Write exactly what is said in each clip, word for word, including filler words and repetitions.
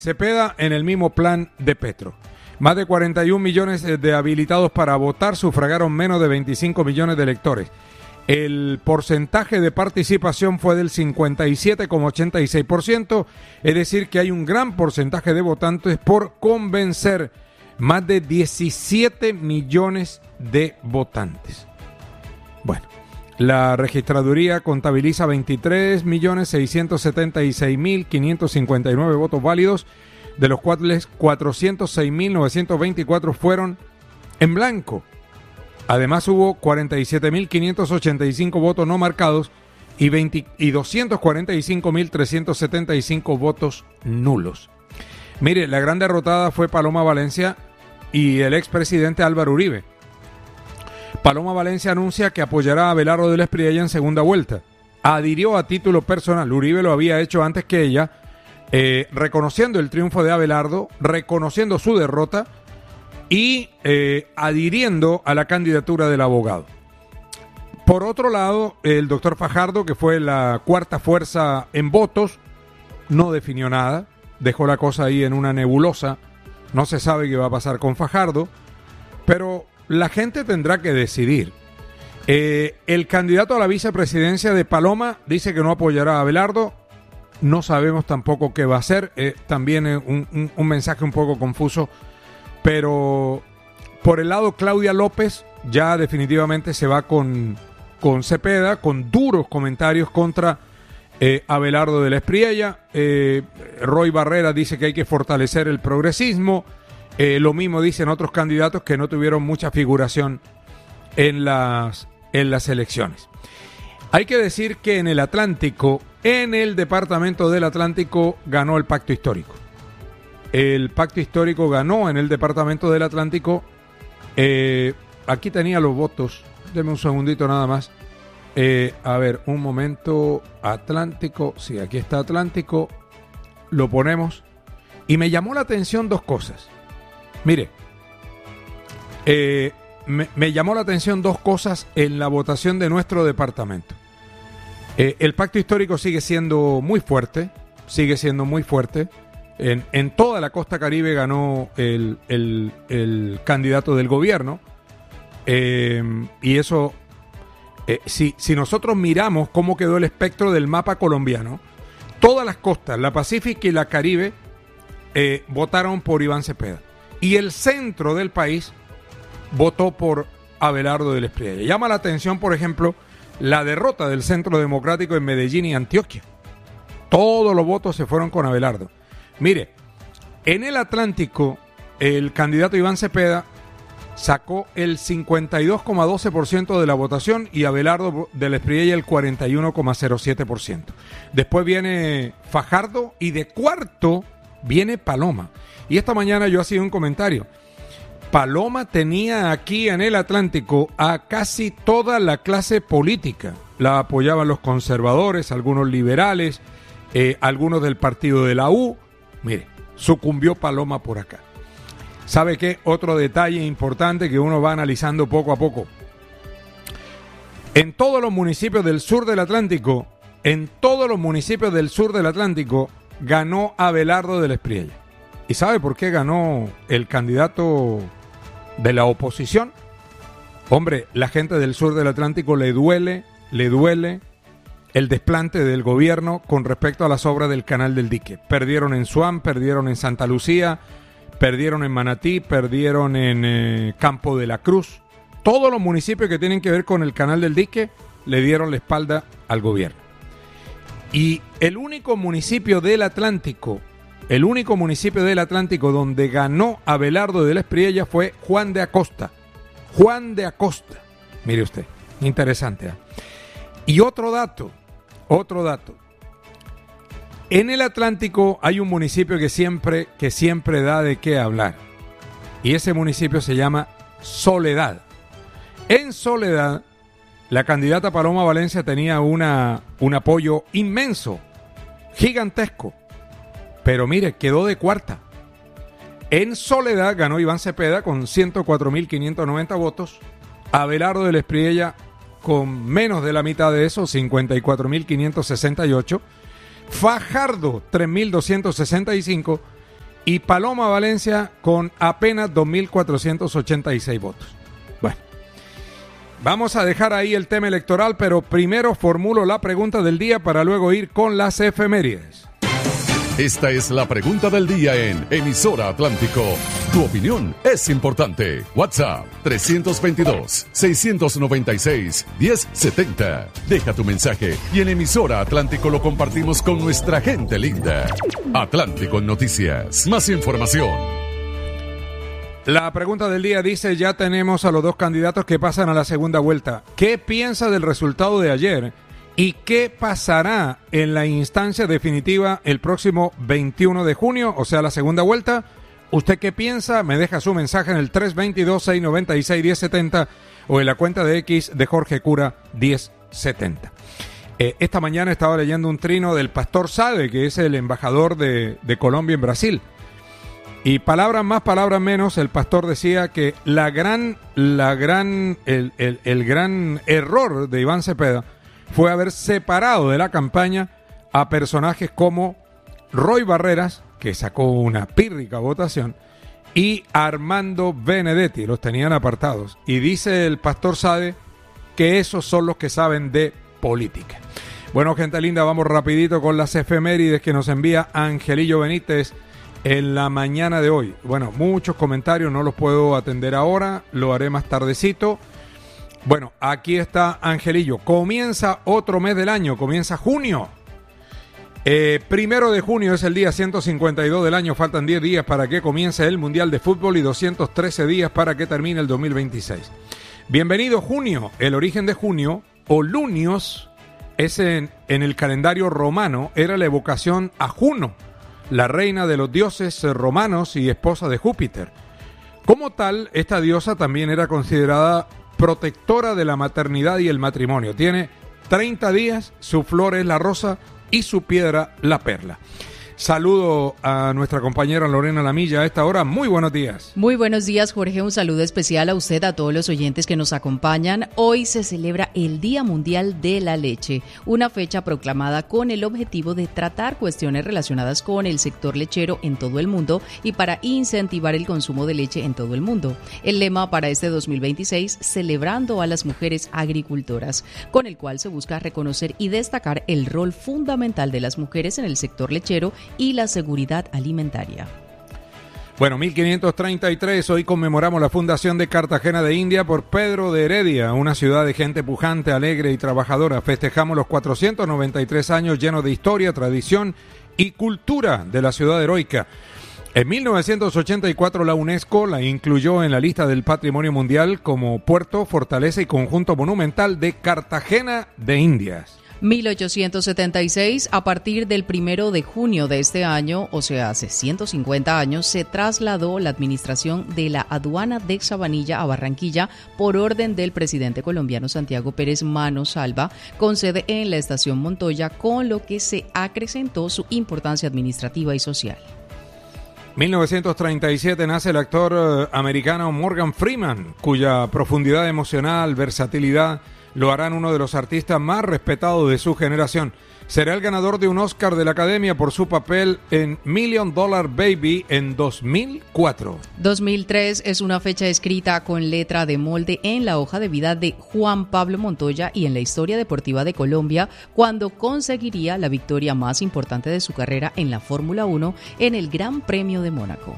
Cepeda en el mismo plan de Petro. Más de cuarenta y un millones de habilitados para votar sufragaron menos de veinticinco millones de electores. El porcentaje de participación fue del cincuenta y siete coma ochenta y seis por ciento, es decir, que hay un gran porcentaje de votantes por convencer. Más de diecisiete millones de votantes. Bueno, la registraduría contabiliza veintitrés millones seiscientos setenta y seis mil quinientos cincuenta y nueve votos válidos, de los cuales cuatrocientos seis mil novecientos veinticuatro fueron en blanco. Además hubo cuarenta y siete mil quinientos ochenta y cinco votos no marcados y, veinte, y doscientos cuarenta y cinco mil trescientos setenta y cinco votos nulos. Mire, la gran derrotada fue Paloma Valencia y el expresidente Álvaro Uribe. Paloma Valencia anuncia que apoyará a Abelardo del Espriella en segunda vuelta. Adhirió a título personal, Uribe lo había hecho antes que ella, eh, reconociendo el triunfo de Abelardo, reconociendo su derrota y eh, adhiriendo a la candidatura del abogado. Por otro lado, el doctor Fajardo, que fue la cuarta fuerza en votos, no definió nada, dejó la cosa ahí en una nebulosa, no se sabe qué va a pasar con Fajardo, pero la gente tendrá que decidir. Eh, el candidato a la vicepresidencia de Paloma dice que no apoyará a Abelardo. No sabemos tampoco qué va a hacer. Eh, también es un, un, un mensaje un poco confuso. Pero por el lado Claudia López ya definitivamente se va con, con Cepeda, con duros comentarios contra eh, Abelardo de la Espriella. Eh, Roy Barrera dice que hay que fortalecer el progresismo. Eh, lo mismo dicen otros candidatos que no tuvieron mucha figuración en las, en las elecciones. Hay que decir que en el Atlántico, en el departamento del Atlántico, ganó el Pacto Histórico. El Pacto Histórico ganó en el departamento del Atlántico. Eh, aquí tenía los votos. Deme un segundito nada más. Eh, a ver, un momento. Atlántico. Sí, aquí está Atlántico. Lo ponemos. Y me llamó la atención dos cosas. Mire, eh, me, me llamó la atención dos cosas en la votación de nuestro departamento. Eh, el Pacto Histórico sigue siendo muy fuerte, sigue siendo muy fuerte. En, en toda la costa caribe ganó el, el, el candidato del gobierno. Eh, y eso, eh, si, si nosotros miramos cómo quedó el espectro del mapa colombiano, todas las costas, la Pacífica y la Caribe, eh, votaron por Iván Cepeda. Y el centro del país votó por Abelardo del Espriella. Llama la atención, por ejemplo, la derrota del Centro Democrático en Medellín y Antioquia. Todos los votos se fueron con Abelardo. Mire, en el Atlántico, el candidato Iván Cepeda sacó el cincuenta y dos coma doce por ciento de la votación y Abelardo del Espriella el cuarenta y uno coma cero siete por ciento. Después viene Fajardo y de cuarto viene Paloma. Y esta mañana yo hacía un comentario. Paloma tenía aquí en el Atlántico a casi toda la clase política. La apoyaban los conservadores, algunos liberales, eh, algunos del partido de la U. Mire, sucumbió Paloma por acá. ¿Sabe qué? Otro detalle importante que uno va analizando poco a poco. En todos los municipios del sur del Atlántico, en todos los municipios del sur del Atlántico, ganó Abelardo del Espriella. ¿Y sabe por qué ganó el candidato de la oposición? Hombre, la gente del sur del Atlántico le duele, le duele el desplante del gobierno con respecto a las obras del Canal del Dique. Perdieron en Suán, perdieron en Santa Lucía, perdieron en Manatí, perdieron en eh, Campo de la Cruz. Todos los municipios que tienen que ver con el Canal del Dique le dieron la espalda al gobierno. Y el único municipio del Atlántico, el único municipio del Atlántico donde ganó Abelardo de la Espriella fue Juan de Acosta. Juan de Acosta. Mire usted, interesante, ¿eh? Y otro dato, otro dato. En el Atlántico hay un municipio que siempre, que siempre da de qué hablar. Y ese municipio se llama Soledad. En Soledad, la candidata Paloma Valencia tenía una, un apoyo inmenso, gigantesco. Pero mire, quedó de cuarta. En Soledad ganó Iván Cepeda con ciento cuatro mil quinientos noventa votos. Abelardo del Espriella con menos de la mitad de eso, cincuenta y cuatro mil quinientos sesenta y ocho. Fajardo, tres mil doscientos sesenta y cinco. y Paloma Valencia con apenas dos mil cuatrocientos ochenta y seis votos. Bueno, vamos a dejar ahí el tema electoral, pero primero formulo la pregunta del día para luego ir con las efemérides. Esta es la pregunta del día en Emisora Atlántico. Tu opinión es importante. WhatsApp tres veintidós, seiscientos noventa y seis, diez setenta. Deja tu mensaje y en Emisora Atlántico lo compartimos con nuestra gente linda. Atlántico en Noticias. Más información. La pregunta del día dice, ya tenemos a los dos candidatos que pasan a la segunda vuelta. ¿Qué piensa del resultado de ayer? ¿Y qué pasará en la instancia definitiva el próximo veintiuno de junio, o sea, la segunda vuelta? ¿Usted qué piensa? Me deja su mensaje en el tres veintidós, seiscientos noventa y seis, diez setenta o en la cuenta de X de Jorge Cura diez setenta. Eh, esta mañana estaba leyendo un trino del Pastor Sade, que es el embajador de, de Colombia en Brasil. Y palabras más, palabras menos, el pastor decía que la gran, la gran, el, el, el gran error de Iván Cepeda fue haber separado de la campaña a personajes como Roy Barreras, que sacó una pírrica votación, y Armando Benedetti, los tenían apartados. Y dice el pastor Sade que esos son los que saben de política. Bueno, gente linda, vamos rapidito con las efemérides que nos envía Angelillo Benítez en la mañana de hoy. Bueno, muchos comentarios, no los puedo atender ahora, lo haré más tardecito. Bueno, aquí está Angelillo. Comienza otro mes del año, comienza junio. Eh, primero de junio es el día ciento cincuenta y dos del año, faltan diez días para que comience el Mundial de Fútbol y doscientos trece días para que termine el dos mil veintiséis. Bienvenido junio. El origen de junio, o lunios, es en, en el calendario romano, era la evocación a Juno, la reina de los dioses romanos y esposa de Júpiter. Como tal, esta diosa también era considerada protectora de la maternidad y el matrimonio. Tiene treinta días, su flor es la rosa y su piedra la perla. Saludo a nuestra compañera Lorena Lamilla a esta hora. Muy buenos días. Muy buenos días, Jorge. Un saludo especial a usted, a todos los oyentes que nos acompañan. Hoy se celebra el Día Mundial de la Leche, una fecha proclamada con el objetivo de tratar cuestiones relacionadas con el sector lechero en todo el mundo y para incentivar el consumo de leche en todo el mundo. El lema para este dos mil veintiséis, celebrando a las mujeres agricultoras, con el cual se busca reconocer y destacar el rol fundamental de las mujeres en el sector lechero y la seguridad alimentaria. Bueno, mil quinientos treinta y tres, hoy conmemoramos la fundación de Cartagena de India por Pedro de Heredia, una ciudad de gente pujante, alegre y trabajadora. Festejamos los cuatrocientos noventa y tres años llenos de historia, tradición y cultura de la ciudad heroica. En mil novecientos ochenta y cuatro la UNESCO la incluyó en la lista del Patrimonio Mundial como puerto, fortaleza y conjunto monumental de Cartagena de Indias. mil ochocientos setenta y seis, a partir del primero de junio de este año, o sea, hace ciento cincuenta años, se trasladó la administración de la aduana de Sabanilla a Barranquilla por orden del presidente colombiano Santiago Pérez Mano Salva, con sede en la estación Montoya, con lo que se acrecentó su importancia administrativa y social. mil novecientos treinta y siete nace el actor uh, americano Morgan Freeman, cuya profundidad emocional, versatilidad, lo harán uno de los artistas más respetados de su generación. Será el ganador de un Oscar de la Academia por su papel en Million Dollar Baby en dos mil cuatro. dos mil tres es una fecha escrita con letra de molde en la hoja de vida de Juan Pablo Montoya y en la historia deportiva de Colombia, cuando conseguiría la victoria más importante de su carrera en la Fórmula uno en el Gran Premio de Mónaco.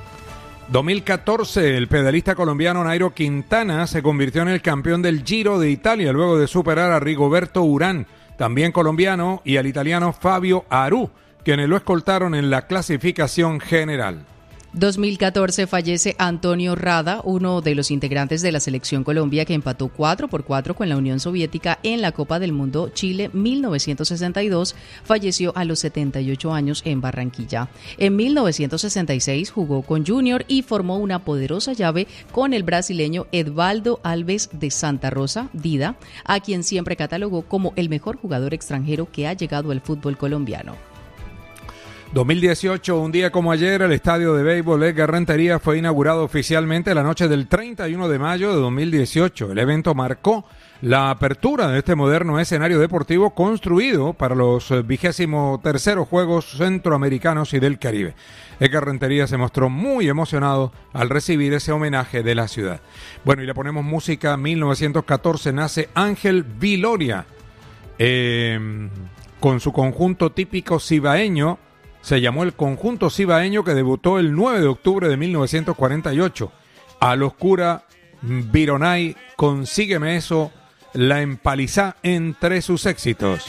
dos mil catorce, el pedalista colombiano Nairo Quintana se convirtió en el campeón del Giro de Italia luego de superar a Rigoberto Urán, también colombiano, y al italiano Fabio Aru, quienes lo escoltaron en la clasificación general. dos mil catorce fallece Antonio Rada, uno de los integrantes de la selección Colombia que empató cuatro por cuatro con la Unión Soviética en la Copa del Mundo Chile mil novecientos sesenta y dos, falleció a los setenta y ocho años en Barranquilla. En mil novecientos sesenta y seis jugó con Junior y formó una poderosa llave con el brasileño Edvaldo Alves de Santa Rosa, Dida, a quien siempre catalogó como el mejor jugador extranjero que ha llegado al fútbol colombiano. dos mil dieciocho, un día como ayer, el estadio de béisbol Edgar Rentería fue inaugurado oficialmente la noche del treinta y uno de mayo de dos mil dieciocho. El evento marcó la apertura de este moderno escenario deportivo construido para los vigésimo terceros Juegos Centroamericanos y del Caribe. Edgar Rentería se mostró muy emocionado al recibir ese homenaje de la ciudad. Bueno, y le ponemos música. mil novecientos catorce nace Ángel Viloria, eh, con su conjunto típico cibaeño. Se llamó el Conjunto Cibaeño, que debutó el nueve de octubre de mil novecientos cuarenta y ocho. Al Oscura Vironay, Consígueme Eso, La Empalizá entre sus éxitos.